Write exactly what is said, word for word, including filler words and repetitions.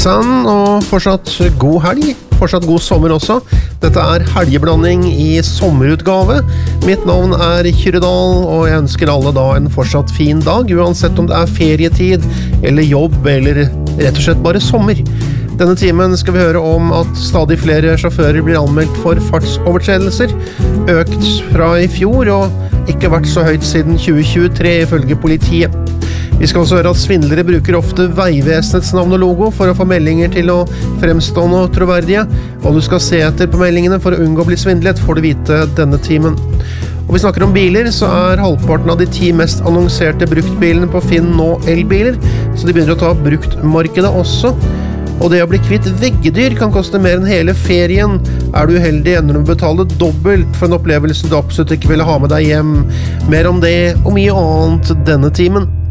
Sann, og fortsatt god helg, fortsatt god sommer også. Dette er helgeblanding i sommerutgave. Mitt navn er Kyrredal, og jeg ønsker alle da en fortsatt fin dag, uansett om det er ferietid, eller jobb, eller rett og slett bare sommer. Denne timen skal vi høre om at stadig flere sjåfører blir anmeldt for fartsovertredelser, økt fra i fjor, og ikke vært så høyt siden tjue tjuetre ifølge politiet. Vi skal også høre at svindlere bruker ofte Veivesenets navn og logo for å få meldinger til å fremstå noe troverdige. Hva du skal se etter på meldingene for å unngå å bli svindlet får du vite denne timen. Og vi snakker om biler, så er halvparten av de ti mest annonserte bruktbilene på Finn nå elbiler, så de begynner å ta bruktmarkedet også. Og det å bli kvitt veggedyr kan koste mer enn hele ferien. Er du uheldig, ender du med å betale dobbelt for en opplevelse du absolutt ikke ville ha med deg hjem. Mer om det og mye annet denne timen.